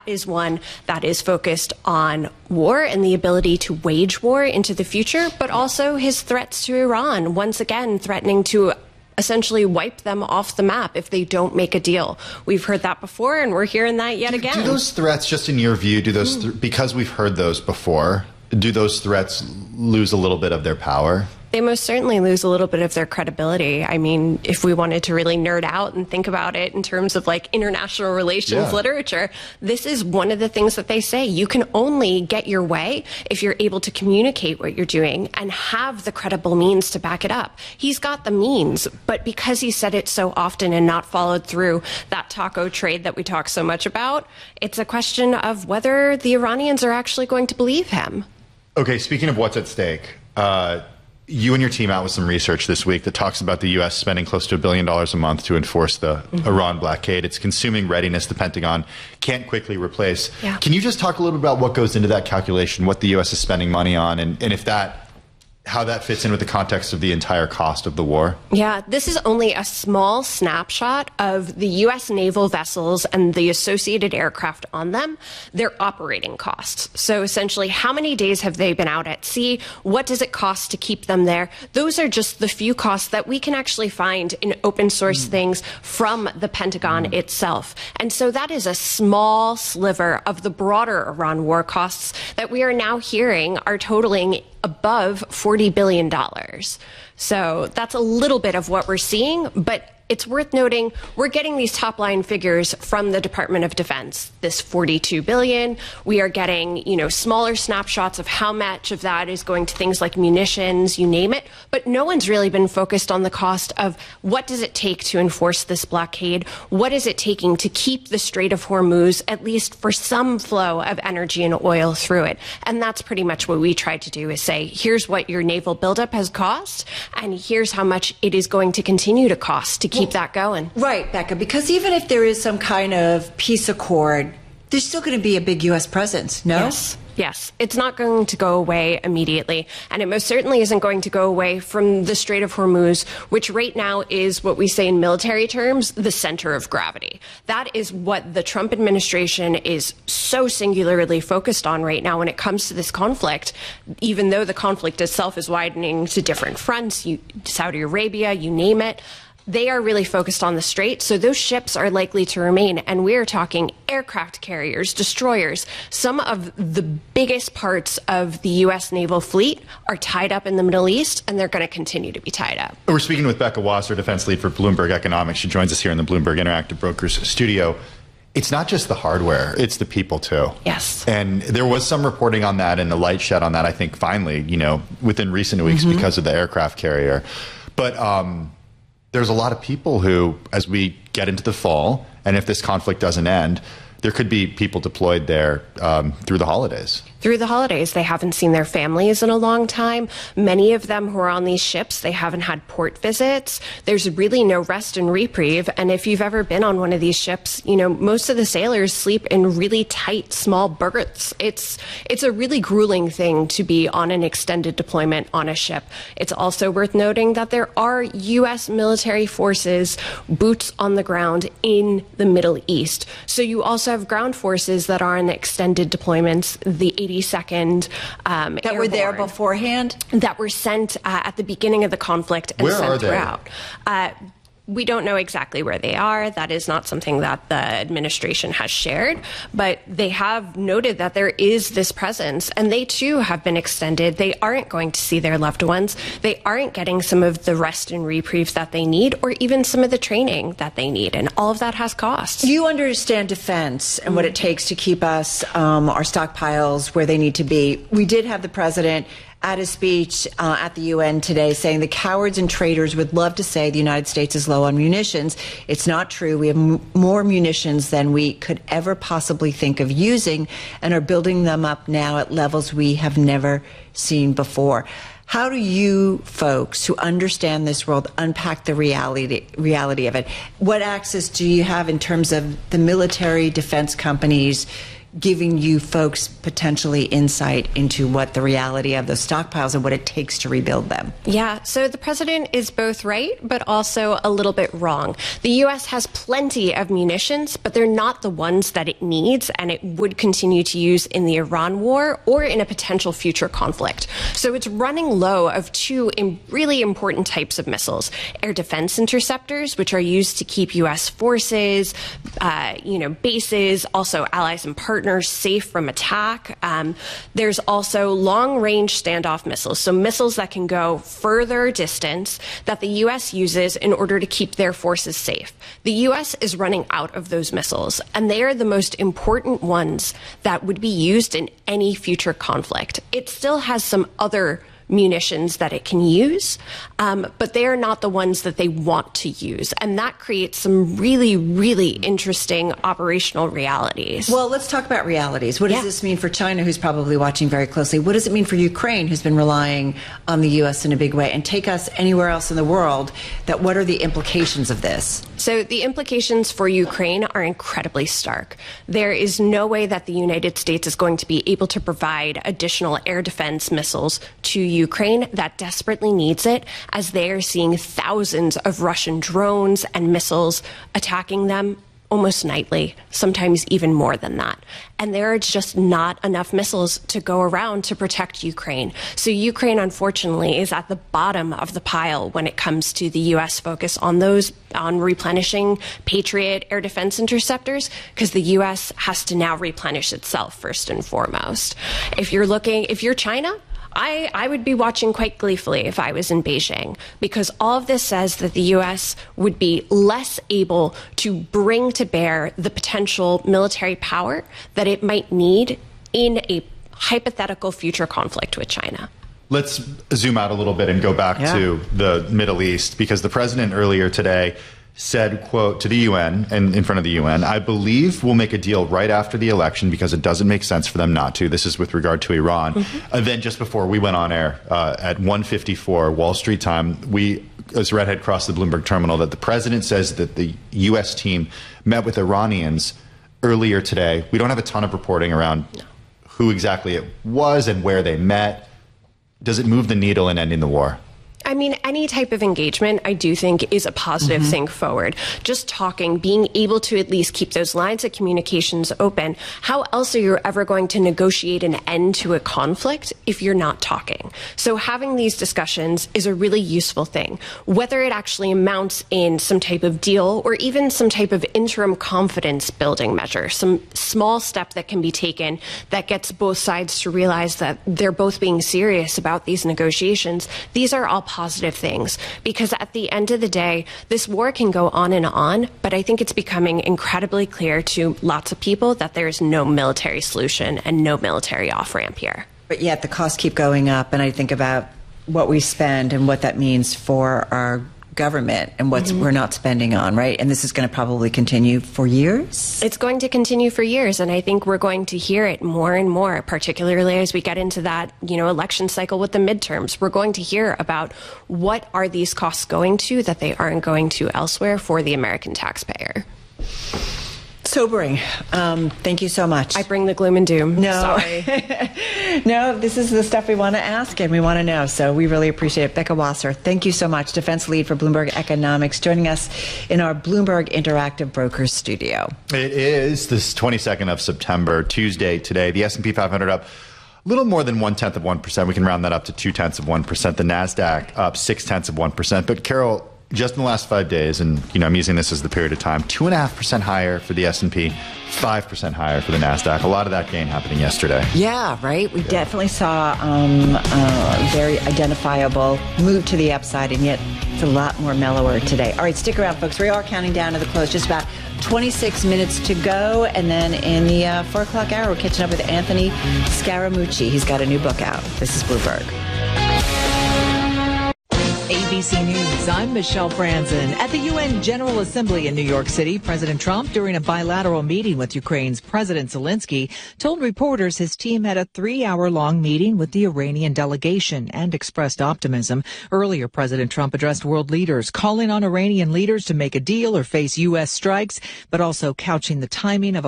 is one that is focused on war and the ability to wage war into the future, but also his threats to Iran, once again threatening to essentially wipe them off the map if they don't make a deal. We've heard that before, and we're hearing that yet again. Do those threats, just in your view, because we've heard those before, do those threats lose a little bit of their power? They most certainly lose a little bit of their credibility. I mean, if we wanted to really nerd out and think about it in terms of like international relations literature, this is one of the things that they say. You can only get your way if you're able to communicate what you're doing and have the credible means to back it up. He's got the means, but because he said it so often and not followed through that taco trade that we talk so much about, it's a question of whether the Iranians are actually going to believe him. Okay, speaking of what's at stake, you and your team out with some research this week that talks about the U.S. spending close to $1 billion a month to enforce the Iran blockade. It's consuming readiness the Pentagon can't quickly replace. Yeah. Can you just talk a little bit about what goes into that calculation, what the U.S. is spending money on, and if that, how that fits in with the context of the entire cost of the war? Yeah, this is only a small snapshot of the U.S. naval vessels and the associated aircraft on them, their operating costs. So essentially, how many days have they been out at sea? What does it cost to keep them there? Those are just the few costs that we can actually find in open source things from the Pentagon itself. And so that is a small sliver of the broader Iran war costs that we are now hearing are totaling above $40 billion. So that's a little bit of what we're seeing, but it's worth noting we're getting these top line figures from the Department of Defense. This $42 billion. We are getting, smaller snapshots of how much of that is going to things like munitions, you name it. But no one's really been focused on the cost of what does it take to enforce this blockade? What is it taking to keep the Strait of Hormuz, at least for some flow of energy and oil through it? And that's pretty much what we tried to do, is say, here's what your naval buildup has cost, and here's how much it is going to continue to cost to keep that going. Right, Becca, because even if there is some kind of peace accord, there's still going to be a big U.S. presence, no? Yes, it's not going to go away immediately, and it most certainly isn't going to go away from the Strait of Hormuz, which right now is what we say in military terms, the center of gravity. That is what the Trump administration is so singularly focused on right now when it comes to this conflict, even though the conflict itself is widening to different fronts, Saudi Arabia, you name it. They are really focused on the Strait, so those ships are likely to remain. And we're talking aircraft carriers, destroyers. Some of the biggest parts of the U.S. naval fleet are tied up in the Middle East, and they're going to continue to be tied up. We're speaking with Becca Wasser, defense lead for Bloomberg Economics. She joins us here in the Bloomberg Interactive Brokers studio. It's not just the hardware, it's the people too. Yes. And there was some reporting on that and the light shed on that, I think, finally, within recent weeks because of the aircraft carrier. But there's a lot of people who, as we get into the fall, and if this conflict doesn't end, there could be people deployed there through the holidays. Through the holidays, they haven't seen their families in a long time. Many of them who are on these ships, they haven't had port visits. There's really no rest and reprieve. And if you've ever been on one of these ships, most of the sailors sleep in really tight, small berths. It's a really grueling thing to be on an extended deployment on a ship. It's also worth noting that there are U.S. military forces, boots on the ground in the Middle East. So you also have ground forces that are on extended deployments, the 82nd that Airborne, were there beforehand, that were sent at the beginning of the conflict and sent throughout. We don't know exactly where they are. That is not something that the administration has shared, but they have noted that there is this presence, and they too have been extended. They aren't going to see their loved ones. They aren't getting some of the rest and reprieve that they need, or even some of the training that they need, and all of that has costs. You understand defense and what it takes to keep us, our stockpiles where they need to be. We did have the president at his speech at the UN today saying the cowards and traitors would love to say the United States is low on munitions. It's not true. We have more munitions than we could ever possibly think of using and are building them up now at levels we have never seen before. How do you folks who understand this world unpack the reality of it? What access do you have in terms of the military defense companies giving you folks potentially insight into what the reality of those stockpiles and what it takes to rebuild them. Yeah, so the president is both right, but also a little bit wrong. The U.S. has plenty of munitions, but they're not the ones that it needs and it would continue to use in the Iran war or in a potential future conflict. So it's running low of two really important types of missiles: air defense interceptors, which are used to keep U.S. forces, bases, also allies and partners safe from attack. There's also long-range standoff missiles, so missiles that can go further distance that the U.S. uses in order to keep their forces safe. The U.S. is running out of those missiles, and they are the most important ones that would be used in any future conflict. It still has some other munitions that it can use, but they are not the ones that they want to use. And that creates some really, really interesting operational realities. Well, let's talk about realities. What does this mean for China, who's probably watching very closely? What does it mean for Ukraine, who's been relying on the U.S. in a big way? And take us anywhere else in the world, that what are the implications of this? So the implications for Ukraine are incredibly stark. There is no way that the United States is going to be able to provide additional air defense missiles to Ukraine that desperately needs it, as they are seeing thousands of Russian drones and missiles attacking them almost nightly, sometimes even more than that. And there are just not enough missiles to go around to protect Ukraine. So Ukraine, unfortunately, is at the bottom of the pile when it comes to the U.S. focus on replenishing Patriot air defense interceptors, because the U.S. has to now replenish itself first and foremost. If you're China, I would be watching quite gleefully if I was in Beijing, because all of this says that the U.S. would be less able to bring to bear the potential military power that it might need in a hypothetical future conflict with China. Let's zoom out a little bit and go back to the Middle East, because the president earlier today said, quote, to the UN and in front of the UN, "I believe we'll make a deal right after the election because it doesn't make sense for them not to." This is with regard to Iran. And then just before we went on air at 1:54 Wall Street time, as Redhead crossed the Bloomberg terminal, that the president says that the U.S. team met with Iranians earlier today. We don't have a ton of reporting around who exactly it was and where they met. Does it move the needle in ending the war? I mean, any type of engagement, I do think, is a positive thing forward. Just talking, being able to at least keep those lines of communications open. How else are you ever going to negotiate an end to a conflict if you're not talking? So having these discussions is a really useful thing. Whether it actually amounts in some type of deal or even some type of interim confidence building measure, some small step that can be taken that gets both sides to realize that they're both being serious about these negotiations, these are all positive things, because at the end of the day, this war can go on, but I think it's becoming incredibly clear to lots of people that there is no military solution and no military off-ramp here. But yet the costs keep going up, and I think about what we spend and what that means for our government and what we're not spending on, right? And this is going to probably continue for years? It's going to continue for years, and I think we're going to hear it more and more, particularly as we get into that, election cycle with the midterms. We're going to hear about what are these costs going to that they aren't going to elsewhere for the American taxpayer. Sobering. Thank you so much. I bring the gloom and doom. No. Sorry. No, this is the stuff we want to ask and we want to know. So we really appreciate it. Becca Wasser, thank you so much. Defense lead for Bloomberg Economics, joining us in our Bloomberg Interactive Brokers studio. It is this 22nd of September, Tuesday today. The S&P 500 up a little more than 0.1%. We can round that up to 0.2%. The NASDAQ up 0.6%. But Carol, just in the last 5 days, and I'm using this as the period of time, 2.5% higher for the S&P, 5% higher for the NASDAQ. A lot of that gain happening yesterday. Yeah, right. We definitely saw a very identifiable move to the upside, and yet it's a lot more mellower today. All right, stick around, folks. We are counting down to the close. Just about 26 minutes to go, and then in the 4 o'clock hour, we're catching up with Anthony Scaramucci. He's got a new book out. This is Bloomberg. ABC News, I'm Michelle Franzen. At the UN General Assembly in New York City, President Trump, during a bilateral meeting with Ukraine's President Zelensky, told reporters his team had a 3-hour-long meeting with the Iranian delegation and expressed optimism. Earlier, President Trump addressed world leaders, calling on Iranian leaders to make a deal or face U.S. strikes, but also couching the timing of a